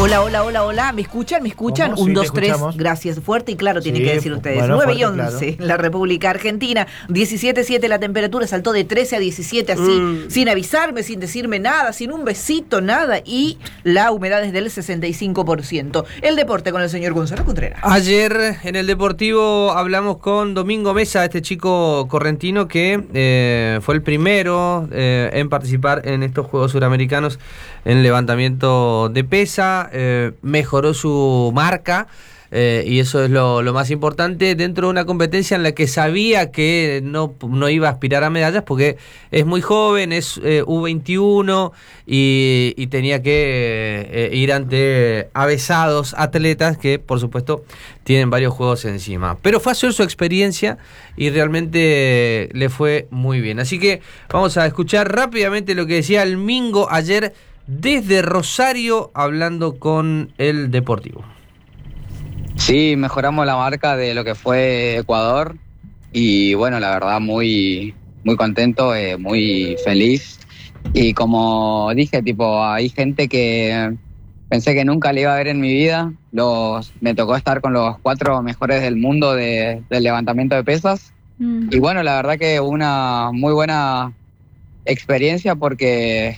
Hola, hola, hola, hola. ¿Me escuchan? ¿Me escuchan? ¿Cómo? 1, Sí, 2, 3. escuchamos. Gracias. Fuerte y claro, tienen Sí, que decir ustedes. bueno, 9 y fuerte y 11 claro. en la República Argentina. 17,7 la temperatura. Saltó de 13 a 17 así, sin avisarme, sin decirme nada, sin un besito, nada. Y la humedad es del 65%. El deporte con el señor Gonzalo Contreras. Ayer en el Deportivo hablamos con Domingo Mesa, este chico correntino que fue el primero en participar en estos Juegos Suramericanos en levantamiento de pesa, mejoró su marca. Y eso es lo más importante dentro de una competencia en la que sabía que no iba a aspirar a medallas porque es muy joven, es U21 y tenía que ir ante avesados atletas que por supuesto tienen varios juegos encima. Pero fue a hacer su experiencia y realmente le fue muy bien. Así que vamos a escuchar rápidamente lo que decía el Mingo ayer desde Rosario hablando con el Deportivo. Sí, mejoramos la marca de lo que fue Ecuador y bueno, la verdad muy contento, muy feliz. Y como dije, tipo, hay gente que pensé que nunca le iba a ver en mi vida. Me tocó estar con los 4 mejores del mundo del levantamiento de pesas. Y bueno, la verdad que una muy buena experiencia porque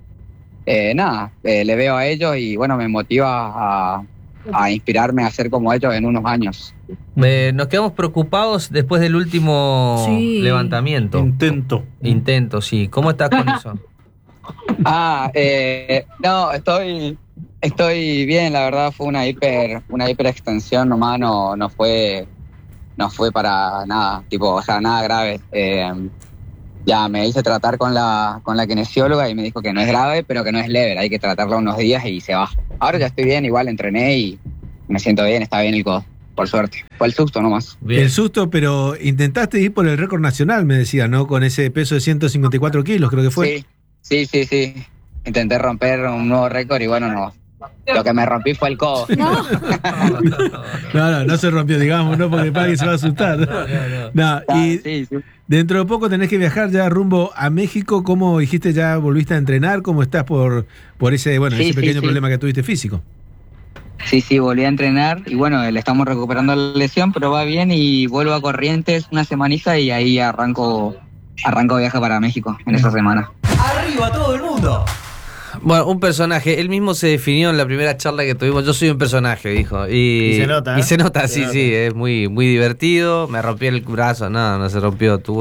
le veo a ellos y bueno, me motiva a inspirarme a ser como ellos en unos años. Nos quedamos preocupados después del último levantamiento. Intento, sí. ¿Cómo estás con eso? No, estoy bien, la verdad fue una hiper extensión nomás, no fue para nada, tipo, o sea, nada grave. Ya me hice tratar con la kinesióloga y me dijo que no es grave, pero que no es leve, hay que tratarla unos días y se va. Ahora ya estoy bien, igual entrené y me siento bien, está bien el codo, por suerte. Fue el susto nomás. Bien. El susto, pero intentaste ir por el récord nacional, me decía, ¿no? Con ese peso de 154 kilos, creo que fue. Sí. Intenté romper un nuevo récord y bueno, no. Lo que me rompí fue el codo. No se rompió, digamos, ¿no? Porque Pagui se va a asustar. Sí. Dentro de poco tenés que viajar ya rumbo a México. ¿Cómo dijiste, ya volviste a entrenar? ¿Cómo estás por ese pequeño problema que tuviste físico? Sí, volví a entrenar y bueno, le estamos recuperando la lesión, pero va bien y vuelvo a Corrientes una semanita y ahí arranco viaje para México en esa semana. ¡Arriba todo el mundo! Bueno, un personaje. Él mismo se definió en la primera charla que tuvimos. Yo soy un personaje, dijo. Y se nota. Y se nota, sí. Es muy, muy divertido. Me rompí el brazo. No se rompió. Tuvo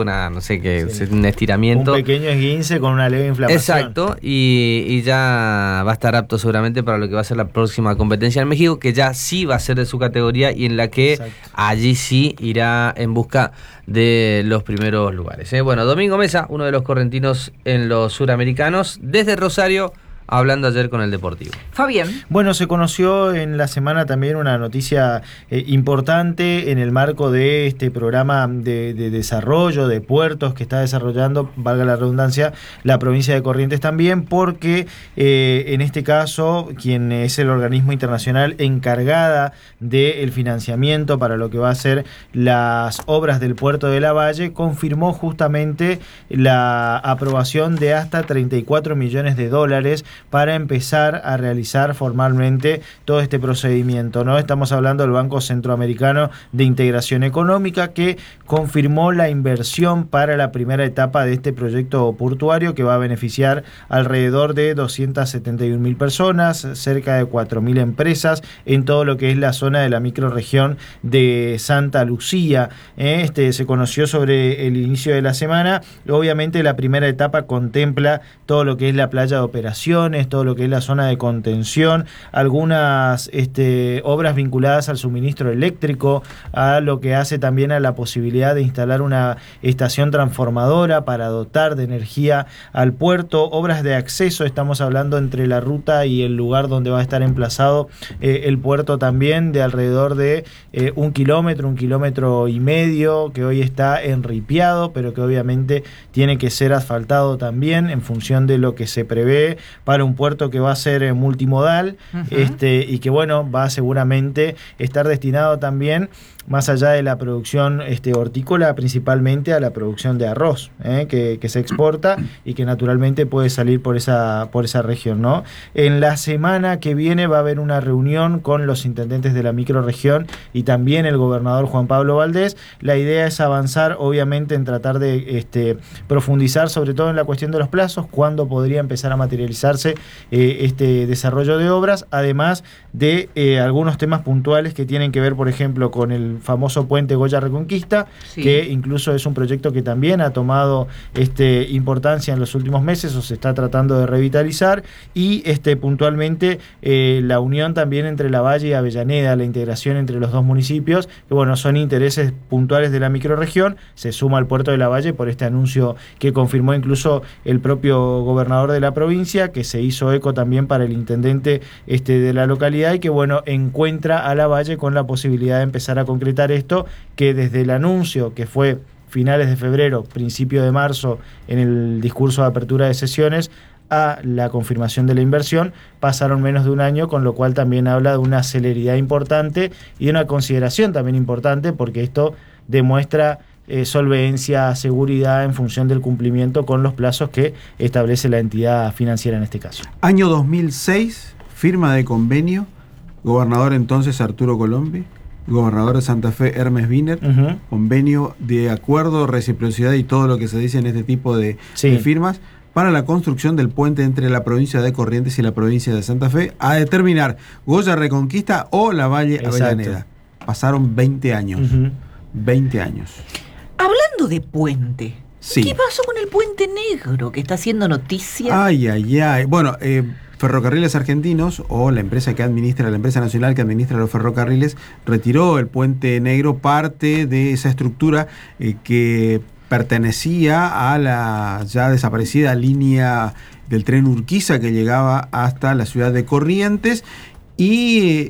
un estiramiento. Un pequeño esguince con una leve inflamación. Exacto. Y ya va a estar apto seguramente para lo que va a ser la próxima competencia en México, que ya sí va a ser de su categoría y en la que allí sí irá en busca de los primeros lugares. Bueno, Domingo Mesa, uno de los correntinos en los suramericanos, desde Rosario, hablando ayer con el Deportivo. Fabián. Bueno, se conoció en la semana también una noticia importante en el marco de este programa de desarrollo de puertos que está desarrollando, valga la redundancia, la provincia de Corrientes también, porque en este caso, quien es el organismo internacional encargada del financiamiento para lo que va a ser las obras del puerto de Lavalle, confirmó justamente la aprobación de hasta $34 millones para empezar a realizar formalmente todo este procedimiento, ¿no? Estamos hablando del Banco Centroamericano de Integración Económica, que confirmó la inversión para la primera etapa de este proyecto portuario que va a beneficiar alrededor de 271.000 personas, cerca de 4.000 empresas en todo lo que es la zona de la microrregión de Santa Lucía. Se conoció sobre el inicio de la semana. Obviamente la primera etapa contempla todo lo que es la playa de operaciones, todo lo que es la zona de contención, algunas obras vinculadas al suministro eléctrico, a lo que hace también a la posibilidad de instalar una estación transformadora para dotar de energía al puerto, obras de acceso, estamos hablando entre la ruta y el lugar donde va a estar emplazado el puerto también, de alrededor de 1 kilómetro y medio, que hoy está enripiado, pero que obviamente tiene que ser asfaltado también en función de lo que se prevé para un puerto que va a ser multimodal, y que bueno, va a seguramente estar destinado también más allá de la producción hortícola, principalmente a la producción de arroz, que se exporta y que naturalmente puede salir por esa región, ¿no? En la semana que viene va a haber una reunión con los intendentes de la microrregión y también el gobernador Juan Pablo Valdés. La idea es avanzar, obviamente, en tratar de profundizar sobre todo en la cuestión de los plazos, cuándo podría empezar a materializarse este desarrollo de obras, además de algunos temas puntuales que tienen que ver, por ejemplo, con el famoso puente Goya Reconquista, sí, que incluso es un proyecto que también ha tomado importancia en los últimos meses o se está tratando de revitalizar, y puntualmente la unión también entre Lavalle y Avellaneda, la integración entre los dos municipios, que bueno, son intereses puntuales de la microrregión. Se suma al puerto de Lavalle por este anuncio que confirmó incluso el propio gobernador de la provincia, que se hizo eco también para el intendente de la localidad, y que bueno, encuentra a Lavalle con la posibilidad de empezar a concretar esto, que desde el anuncio que fue finales de febrero, principio de marzo, en el discurso de apertura de sesiones, a la confirmación de la inversión, pasaron menos de un año, con lo cual también habla de una celeridad importante y de una consideración también importante, porque esto demuestra solvencia, seguridad en función del cumplimiento con los plazos que establece la entidad financiera en este caso. Año 2006, firma de convenio, gobernador entonces Arturo Colombi, gobernador de Santa Fe Hermes Wiener, convenio de acuerdo, reciprocidad y todo lo que se dice en este tipo de firmas, para la construcción del puente entre la provincia de Corrientes y la provincia de Santa Fe, a determinar Goya Reconquista o Lavalle Avellaneda. Pasaron 20 años. 20 años. Hablando de puente, sí, ¿qué pasó con el Puente Negro, que está haciendo noticia? Ay. Bueno, Ferrocarriles Argentinos, o la empresa nacional que administra los ferrocarriles, retiró el Puente Negro, parte de esa estructura que pertenecía a la ya desaparecida línea del tren Urquiza, que llegaba hasta la ciudad de Corrientes, y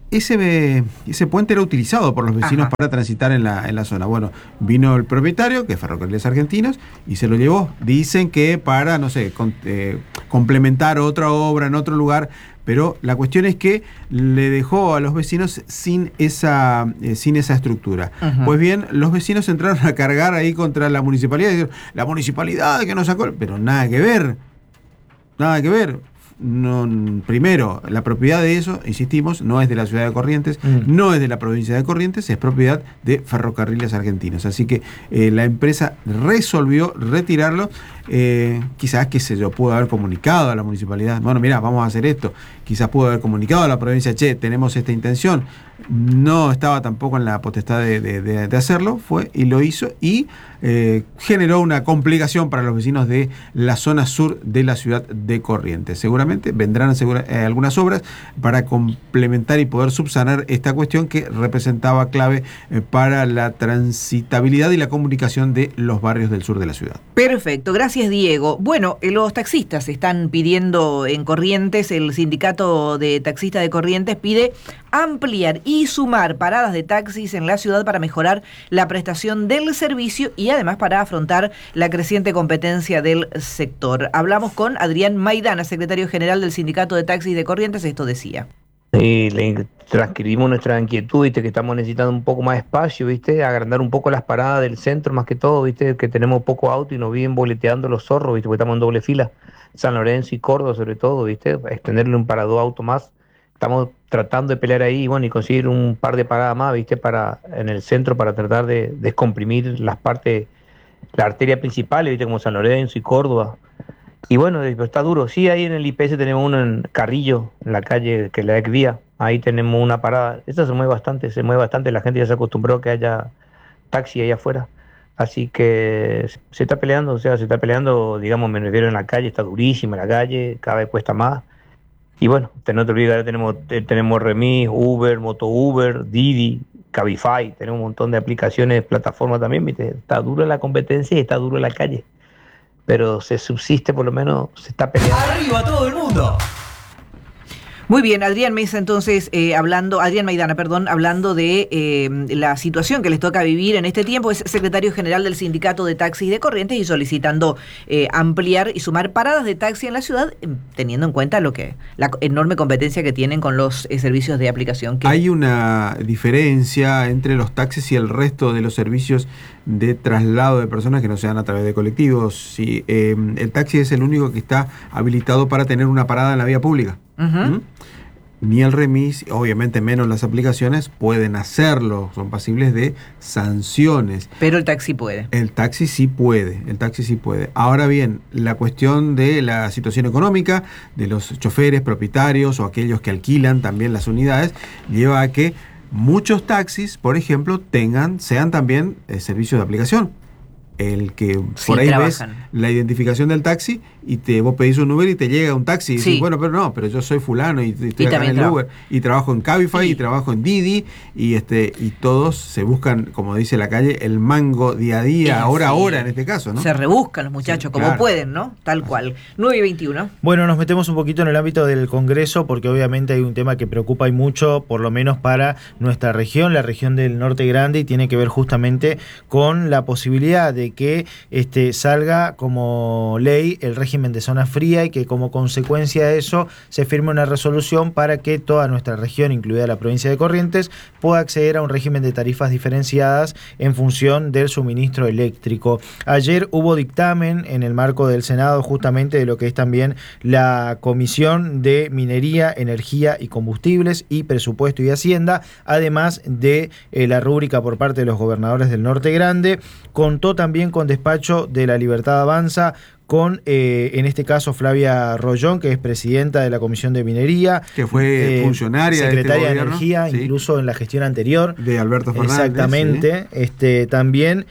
ese puente era utilizado por los vecinos para transitar en la zona. Bueno, vino el propietario, que es Ferrocarriles Argentinos, y se lo llevó. Dicen que para, no sé, complementar otra obra en otro lugar, pero la cuestión es que le dejó a los vecinos sin esa estructura. Pues bien, los vecinos entraron a cargar ahí contra la municipalidad, y dijeron, la municipalidad que nos sacó, pero nada que ver. No, primero, la propiedad de eso, insistimos, no es de la ciudad de Corrientes, no es de la provincia de Corrientes, es propiedad de Ferrocarriles Argentinos. Así que la empresa resolvió retirarlo. Quizás, qué sé yo, pudo haber comunicado a la municipalidad, bueno, mira, vamos a hacer esto. Quizás pudo haber comunicado a la provincia, che, tenemos esta intención. No estaba tampoco en la potestad de hacerlo, fue y lo hizo, y generó una complicación para los vecinos de la zona sur de la ciudad de Corrientes. Seguramente vendrán algunas obras para complementar y poder subsanar esta cuestión que representaba clave para la transitabilidad y la comunicación de los barrios del sur de la ciudad. Perfecto, gracias Diego. Bueno, los taxistas están pidiendo en Corrientes, el sindicato de taxistas de Corrientes pide ampliar y sumar paradas de taxis en la ciudad para mejorar la prestación del servicio y además para afrontar la creciente competencia del sector. Hablamos con Adrián Maidana, secretario general del Sindicato de Taxis de Corrientes. Esto decía. Le transcribimos nuestra inquietud, ¿viste? Que estamos necesitando un poco más de espacio, ¿viste? Agrandar un poco las paradas del centro más que todo, ¿viste? Que tenemos poco auto y nos vienen boleteando los zorros, ¿viste? Porque estamos en doble fila, San Lorenzo y Córdoba sobre todo, ¿viste? Extenderle un para dos autos más. Estamos tratando de pelear ahí, bueno, y conseguir un par de paradas más, ¿viste? En el centro, para tratar de descomprimir las partes, la arteria principal, ¿viste? Como San Lorenzo y Córdoba. Y bueno, está duro. Sí, ahí en el IPS tenemos uno en Carrillo, en la calle, que es la Ecvía. Ahí tenemos una parada. Esta se mueve bastante. La gente ya se acostumbró a que haya taxi ahí afuera. Así que se está peleando, digamos, me refiero, en la calle, está durísima la calle, cada vez cuesta más. Y bueno, no te olvides, tenemos Remis, Uber, Moto Uber, Didi, Cabify, tenemos un montón de aplicaciones, plataformas también, ¿viste? Está duro la competencia y está duro la calle. Pero se subsiste, por lo menos se está peleando. ¡Arriba todo el mundo! Muy bien, Adrián Mesa, entonces, Adrián Maidana, hablando de la situación que les toca vivir en este tiempo, es secretario general del Sindicato de Taxis de Corrientes y solicitando ampliar y sumar paradas de taxi en la ciudad, teniendo en cuenta la enorme competencia que tienen con los servicios de aplicación. Hay una diferencia entre los taxis y el resto de los servicios de traslado de personas que no sean a través de colectivos. Si, el taxi es el único que está habilitado para tener una parada en la vía pública. Uh-huh. Ni el remis, obviamente menos las aplicaciones, pueden hacerlo, son pasibles de sanciones. Pero el taxi puede. El taxi sí puede. Ahora bien, la cuestión de la situación económica de los choferes propietarios o aquellos que alquilan también las unidades lleva a que muchos taxis, por ejemplo, sean también servicios de aplicación. El que por ahí trabajan. Ves la identificación del taxi y vos pedís un Uber y te llega un taxi y dices, bueno, pero yo soy fulano y estoy acá en el Uber y trabajo en Cabify y trabajo en Didi y todos se buscan, como dice la calle, el mango día a día, hora a hora en este caso, ¿no? Se rebuscan los muchachos como pueden, ¿no? Tal cual. 9:21. Bueno, nos metemos un poquito en el ámbito del Congreso porque obviamente hay un tema que preocupa y mucho, por lo menos para nuestra región, la región del Norte Grande, y tiene que ver justamente con la posibilidad de que salga como ley el régimen de zona fría y que como consecuencia de eso se firme una resolución para que toda nuestra región, incluida la provincia de Corrientes, pueda acceder a un régimen de tarifas diferenciadas en función del suministro eléctrico. Ayer hubo dictamen en el marco del Senado justamente de lo que es también la Comisión de Minería, Energía y Combustibles y Presupuesto y Hacienda, además de la rúbrica por parte de los gobernadores del Norte Grande. Contó también con despacho de La Libertad Avanza, con, en este caso, Flavia Rollón, que es presidenta de la Comisión de Minería. Que fue funcionaria secretaria de Energía, sí, incluso en la gestión anterior. De Alberto Fernández. Exactamente. Sí. También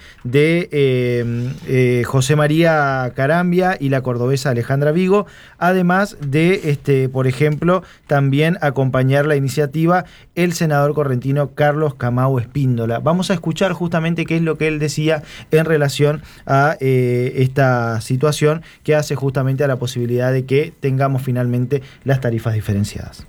de José María Carambia y la cordobesa Alejandra Vigo. Además de, por ejemplo, también acompañar la iniciativa el senador correntino Carlos Camau Espíndola. Vamos a escuchar justamente qué es lo que él decía en relación a esta situación que hace justamente a la posibilidad de que tengamos finalmente las tarifas diferenciadas.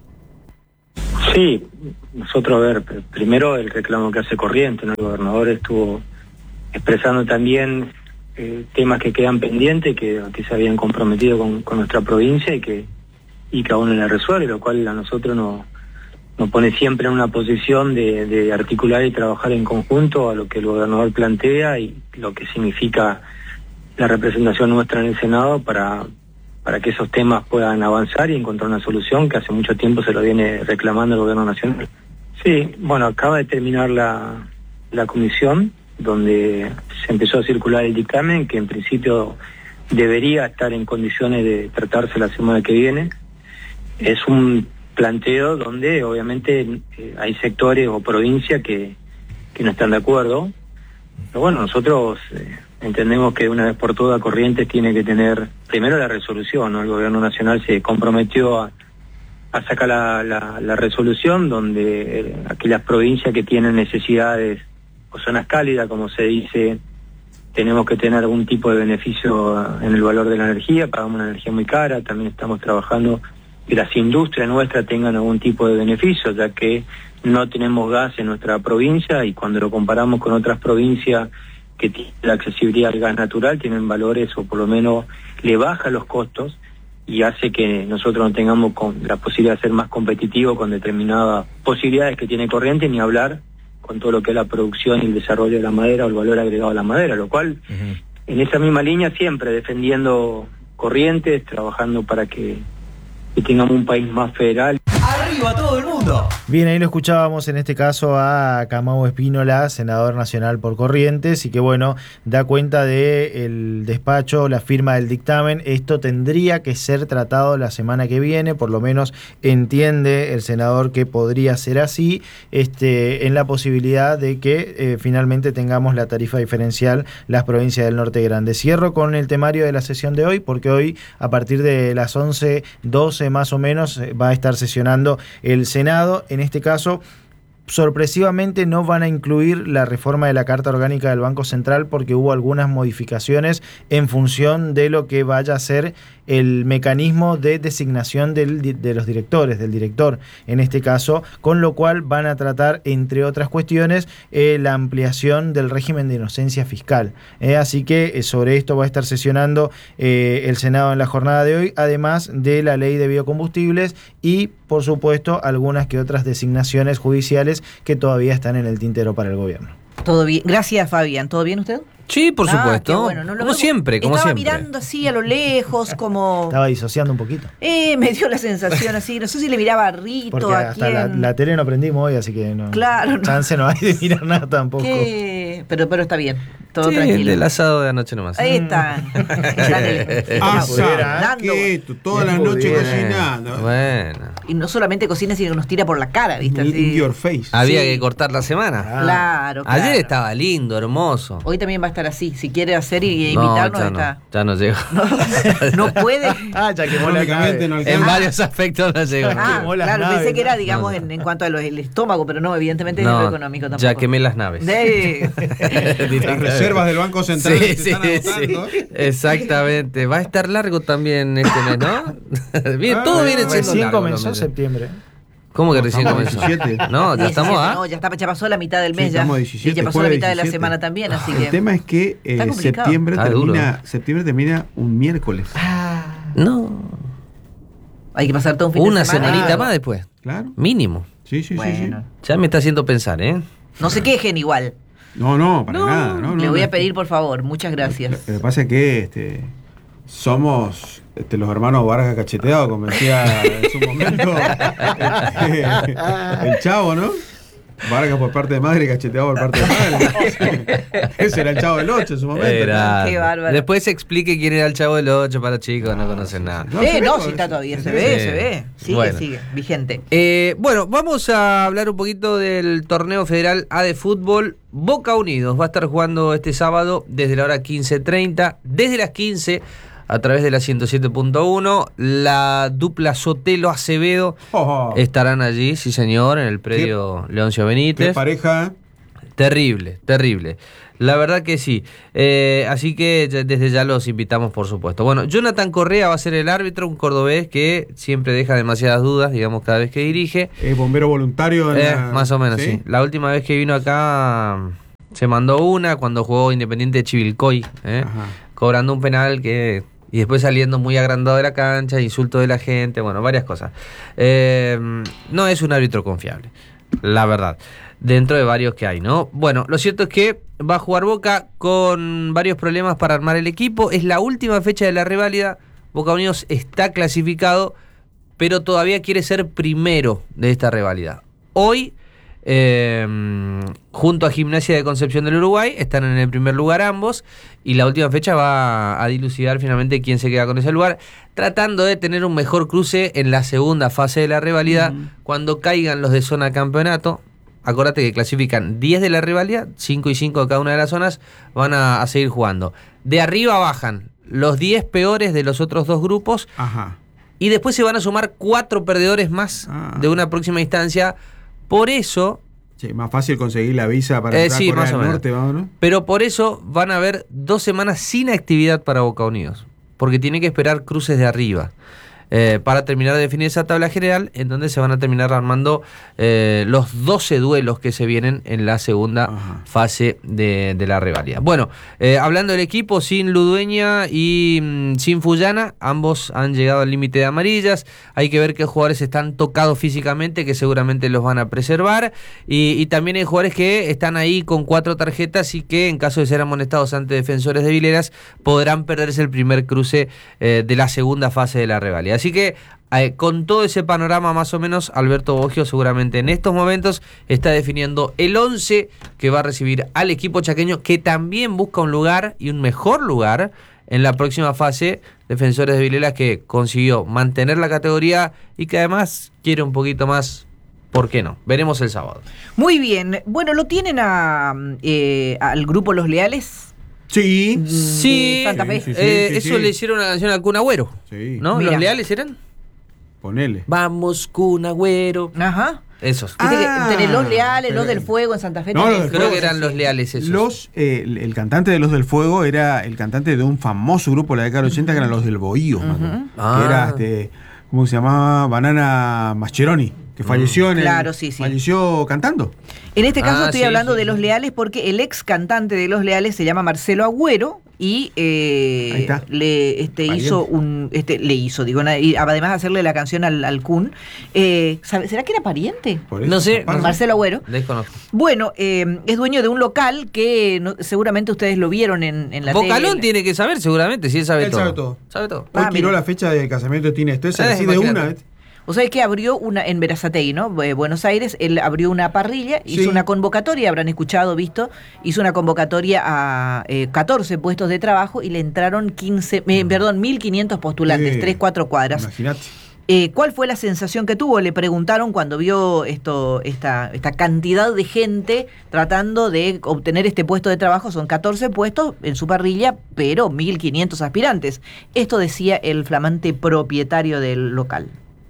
Sí, nosotros, primero el reclamo que hace Corrientes, ¿no? El gobernador estuvo expresando también temas que quedan pendientes, que se habían comprometido con nuestra provincia y que aún no la resuelve, lo cual a nosotros nos pone siempre en una posición de articular y trabajar en conjunto a lo que el gobernador plantea y lo que significa la representación nuestra en el Senado para que esos temas puedan avanzar y encontrar una solución que hace mucho tiempo se lo viene reclamando el gobierno nacional. Sí, bueno, acaba de terminar la comisión donde se empezó a circular el dictamen que en principio debería estar en condiciones de tratarse la semana que viene. Es un planteo donde obviamente hay sectores o provincias que no están de acuerdo, pero bueno, nosotros entendemos que una vez por todas Corrientes tiene que tener primero la resolución, ¿no? El gobierno nacional se comprometió a sacar la resolución donde aquellas provincias que tienen necesidades o zonas cálidas, como se dice, tenemos que tener algún tipo de beneficio en el valor de la energía, pagamos una energía muy cara, también estamos trabajando que las industrias nuestras tengan algún tipo de beneficio, ya que no tenemos gas en nuestra provincia y cuando lo comparamos con otras provincias que tienen la accesibilidad al gas natural, tienen valores o por lo menos le baja los costos y hace que nosotros no tengamos la posibilidad de ser más competitivos con determinadas posibilidades que tiene Corrientes, ni hablar con todo lo que es la producción y el desarrollo de la madera o el valor agregado a la madera, lo cual en esa misma línea siempre defendiendo Corrientes, trabajando para que tengamos un país más federal. ¡Arriba todo el mundo! Bien, ahí lo escuchábamos en este caso a Camau Espínola, senador nacional por Corrientes, y que bueno, da cuenta del despacho, la firma del dictamen. Esto tendría que ser tratado la semana que viene, por lo menos entiende el senador que podría ser así, en la posibilidad de que finalmente tengamos la tarifa diferencial las provincias del Norte Grande. Cierro con el temario de la sesión de hoy, porque hoy a partir de las 11:12 más o menos va a estar sesionando el Senado. En este caso sorpresivamente no van a incluir la reforma de la Carta Orgánica del Banco Central porque hubo algunas modificaciones en función de lo que vaya a ser el mecanismo de designación de los directores, del director en este caso, con lo cual van a tratar, entre otras cuestiones, la ampliación del régimen de inocencia fiscal. Así que sobre esto va a estar sesionando el Senado en la jornada de hoy, además de la ley de biocombustibles y, por supuesto, algunas que otras designaciones judiciales que todavía están en el tintero para el gobierno. Todo bien. Gracias, Fabián. ¿Todo bien usted? Sí, por supuesto. Qué bueno. Como siempre, como Estaba siempre. mirando así a lo lejos, como... Estaba disociando un poquito. Me dio la sensación así. No sé si le miraba a Rito, Porque a hasta quién. la tele no prendimos hoy, así que no. Claro, no. Chance no hay de mirar nada tampoco. Pero está bien. Todo Sí, tranquilo. el asado de anoche nomás. Ahí está. Todas las noches cocinando. Bueno. Y no solamente cocina, sino que nos tira por la cara, ¿viste? Así. In your face. Había que cortar la semana. Claro. Ayer estaba lindo, hermoso. Hoy también va a estar así. Si quiere hacer y invitarnos, ya está. ya no llegó. No puede. Ya quemó la Económicamente no En alcanza. varios aspectos no llegó. quemó las Claro, naves, pensé que era, ¿no? digamos, No. en cuanto a el estómago, pero no, evidentemente es No, lo económico tampoco. ya quemé las naves. Las reservas del Banco Central Sí, se están agotando. exactamente. Va a estar largo también este mes, ¿no? Bien, todo viene siendo Recién largo. comenzó los meses. septiembre. ¿Cómo que recién Estamos comenzó? 17. No, ya 17, estamos no, ya pasó la mitad del Sí, mes ya. estamos Y 17, ya pasó la jueves mitad de la 17. semana también, así El que. tema es que Está complicado. septiembre termina un miércoles. No. Hay que pasar todo un fin de Una semana. semanita más después. Claro. Mínimo. Sí, sí, sí, sí. Bueno. Ya me está haciendo pensar, ¿eh? No se quejen igual. No, para nada. No, Le voy a no. pedir, por favor. Muchas gracias. Lo que pasa es que somos los hermanos Vargas Cacheteados, como decía en su momento el Chavo, ¿no? Vargas por parte de madre y Cacheteado por parte de padre. Ese era el Chavo del 8 en su momento. Era. Qué bárbaro. Después explique quién era el Chavo del 8 para chicos, no conocen nada. No, se ve No, todo si está eso. todavía, se Sí. ve. Sigue, Bueno. sigue, vigente. Bueno, vamos a hablar un poquito del torneo federal A de fútbol. Boca Unidos va a estar jugando este sábado desde la hora 15:30, desde las 15 a través de la 107.1. La dupla Sotelo-Acevedo estarán allí, sí señor, en el predio Leoncio Qué Benítez. pareja. Terrible. La verdad que sí. Así que desde ya los invitamos, por supuesto. Bueno, Jonathan Correa va a ser el árbitro, un cordobés que siempre deja demasiadas dudas, digamos, cada vez que dirige. Bombero voluntario. Más o menos, sí. La última vez que vino acá se mandó una cuando jugó Independiente de Chivilcoy, Ajá. cobrando un penal y después saliendo muy agrandado de la cancha, insulto de la gente, bueno, varias cosas. No es un árbitro confiable, la verdad, dentro de varios que hay, ¿no? Bueno, lo cierto es que va a jugar Boca con varios problemas para armar el equipo. Es la última fecha de la reválida. Boca Unidos está clasificado, pero todavía quiere ser primero de esta reválida. Hoy, junto a Gimnasia de Concepción del Uruguay, están en el primer lugar ambos, y la última fecha va a dilucidar finalmente quién se queda con ese lugar, tratando de tener un mejor cruce en la segunda fase de la reválida, cuando caigan los de zona campeonato. Acordate que clasifican 10 de la reválida, 5 y 5 de cada una de las zonas, van a seguir jugando. De arriba bajan los 10 peores de los otros dos grupos, Ajá. y después se van a sumar 4 perdedores más de una próxima instancia. Por eso, Sí, más fácil conseguir la visa para entrar sí, a Corea más o del menos. Norte, vamos, ¿no? pero por eso van a haber 2 semanas sin actividad para Boca Unidos, porque tiene que esperar cruces de arriba para terminar de definir esa tabla general, en donde se van a terminar armando los 12 duelos que se vienen en la segunda fase de la reválida. Bueno, hablando del equipo, sin Ludueña y sin Fullana, ambos han llegado al límite de amarillas. Hay que ver qué jugadores están tocados físicamente, que seguramente los van a preservar, y también hay jugadores que están ahí con 4 tarjetas y que, en caso de ser amonestados ante Defensores de Vileras, podrán perderse el primer cruce de la segunda fase de la reválida. Así que con todo ese panorama más o menos, Alberto Boggio seguramente en estos momentos está definiendo el 11 que va a recibir al equipo chaqueño, que también busca un lugar y un mejor lugar en la próxima fase. Defensores de Vilelas, que consiguió mantener la categoría y que además quiere un poquito más. ¿Por qué no? Veremos el sábado. Muy bien. Bueno, ¿lo tienen al grupo Los Leales? Sí. Sí, Santa Fe. Eso le hicieron una canción al Kun Agüero, Sí. ¿no? Mira. ¿Los Leales eran? Ponele. Vamos, Kun Agüero. Ajá. Esos. Viste que tenés los leales, pero- los del fuego en Santa Fe. No, tenés- los del Creo Fuego, que eran los leales esos. El cantante de Los del Fuego era el cantante de un famoso grupo de la década del 80 que eran Los del Bohío, me acuerdo. Ah. Que era ¿cómo se llamaba? Banana Mascheroni, que falleció Claro, sí. falleció cantando. En este caso Ah, estoy sí, hablando sí, de sí. Los Leales porque el ex cantante de Los Leales se llama Marcelo Agüero y Ahí está. y además de hacerle la canción al Kun. ¿Será que era pariente? Por eso, No sé, capaz. Marcelo Agüero. Desconozco. Bueno, es dueño de un local que seguramente ustedes lo vieron en la Bocalón tele. tiene que saber, seguramente, si él sabe Él todo. sabe todo. Sabe todo. Hoy Ah, tiró mira. la fecha del casamiento de Tina Stoessel, así de Imagínate. una. Vos sabés que abrió en Berazategui, ¿no? Buenos Aires, él abrió una parrilla, hizo Sí. una convocatoria, habrán escuchado, visto, hizo una convocatoria a 14 puestos de trabajo y le entraron 1.500 postulantes, 3-4 cuadras. Imagínate. ¿Cuál fue la sensación que tuvo? Le preguntaron cuando vio esta cantidad de gente tratando de obtener este puesto de trabajo. Son 14 puestos en su parrilla, pero 1.500 aspirantes. Esto decía el flamante propietario del local.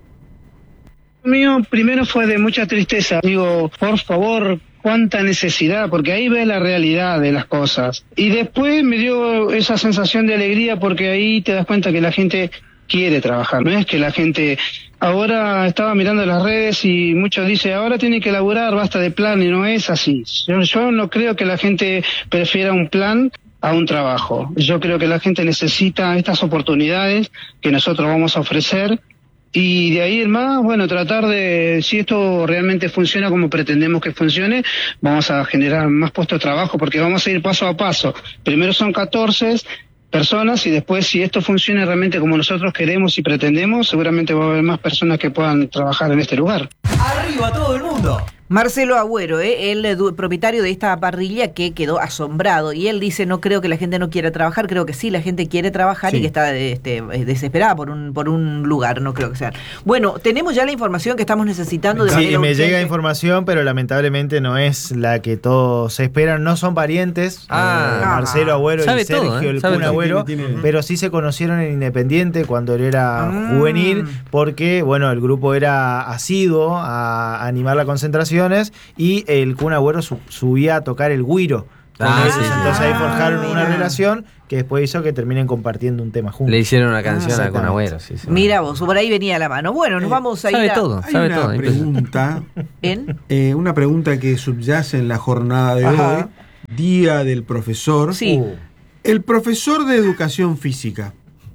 Mío primero fue de mucha tristeza. Digo, por favor, cuánta necesidad, porque ahí ves la realidad de las cosas. Y después me dio esa sensación de alegría porque ahí te das cuenta que la gente quiere trabajar. No es que la gente... Ahora estaba mirando las redes y muchos dicen, ahora tienen que laburar, basta de plan, y no es así. Yo no creo que la gente prefiera un plan a un trabajo. Yo creo que la gente necesita estas oportunidades que nosotros vamos a ofrecer. Y de ahí en más, bueno, tratar de, si esto realmente funciona como pretendemos que funcione, vamos a generar más puestos de trabajo porque vamos a ir paso a paso. Primero son 14 personas y después si esto funciona realmente como nosotros queremos y pretendemos, seguramente va a haber más personas que puedan trabajar en este lugar. Arriba todo el mundo. Marcelo Agüero, el propietario de esta parrilla que quedó asombrado. Y él dice, no creo que la gente no quiera trabajar, creo que sí, la gente quiere trabajar Sí. y que está desesperada por un lugar, no creo que sea. Bueno, tenemos ya la información que estamos necesitando de Sí, manera me urgente. llega información, pero lamentablemente no es la que todos esperan. No son parientes, Marcelo Agüero Sabe y Sergio, todo, el sabe Kun todo. Agüero, Tiene- pero sí se conocieron en Independiente cuando él era juvenil, porque bueno, el grupo era asiduo a animar las concentraciones y el Kun Agüero subía a tocar el güiro. con Ah, ellos. sí, sí. Entonces ahí forjaron una mira. relación que después hizo que terminen compartiendo un tema juntos. Le hicieron una canción a Kun exactamente. Agüero. Sí, sí. Mira vos, por ahí venía la mano. Bueno, nos vamos a Sabe ir a... todo, Hay sabe una todo. impresionante. pregunta, una pregunta que subyace en la jornada de Ajá. hoy, Día del Profesor. Sí. El profesor de educación física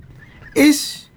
es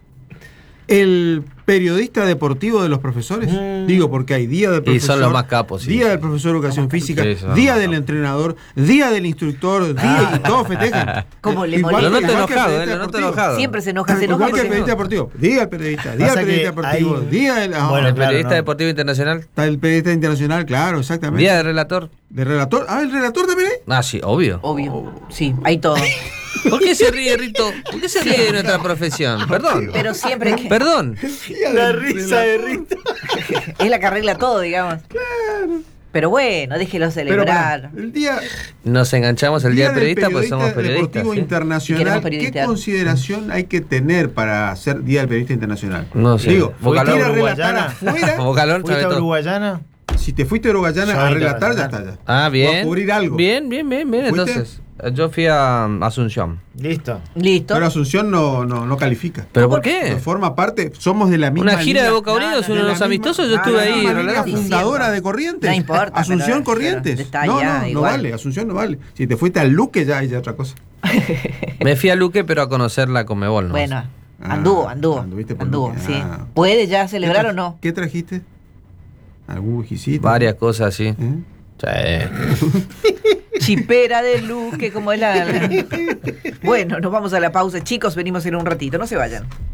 el periodista deportivo de los profesores. Digo, porque hay día del Y profesor. son los más capos, sí. Día del profesor de educación física, Sí, son los día más del capos. entrenador, día del instructor, día y todos festejan. ¿Cómo le Igual- molesta? Lo noto igual que el enojado, periodista lo noto deportivo. enojado. Siempre se enoja, se enoja Igual que el porque... periodista deportivo. Día del periodista, día Pasa del periodista que deportivo, hay- día del. Bueno, El claro, periodista no. deportivo internacional. Está el periodista internacional, claro, exactamente. Día del relator. De relator. Ah, el relator también hay. Ah, sí, obvio. Obvio, sí, hay todo. ¿Por qué se ríe, Rito? ¿Por qué se ríe de nuestra profesión? Perdón. Pero siempre que... Perdón. La risa de Rito. Es la que arregla todo, digamos. Claro. Pero bueno, déjelo Pero celebrar. pará, el día. Nos enganchamos el día del periodista, pues somos periodistas. Deportivo ¿sí? Internacional. Queremos ¿Qué periodistas. consideración hay que tener para ser Día del Periodista Internacional? No sé. Digo, Vocalón ir a relatar uruguayana. afuera. Vocalón sabe ¿Fuiste a todo. Uruguayana? Si te fuiste a Uruguayana Yo a relatar, ya está. internacional. Ya. Ah, bien. O a cubrir algo. Bien. ¿Fuiste? Entonces, yo fui a Asunción. Listo. Listo. Pero Asunción no califica. ¿Pero por qué? Forma parte, somos de la misma Una gira línea- de Boca Unidos, de uno de la los misma- amistosos, yo ah, estuve la ahí misma línea relatando. fundadora de Corrientes. No importa, Asunción pero Corrientes. está no, allá, no igual. vale. Asunción no vale. Si te fuiste al Luque ya es otra cosa. Me fui a Luque, pero a conocer la Conmebol. ¿no? Bueno, Ah, anduvo, anduviste por Luque. sí. Ah. ¿Puede ya celebrar o no? ¿Qué trajiste? ¿Algún whiskycito? Varias cosas, sí. ¿Eh? Sí. Chipera de Luque, como es la... Bueno, nos vamos a la pausa. Chicos, venimos en un ratito, no se vayan.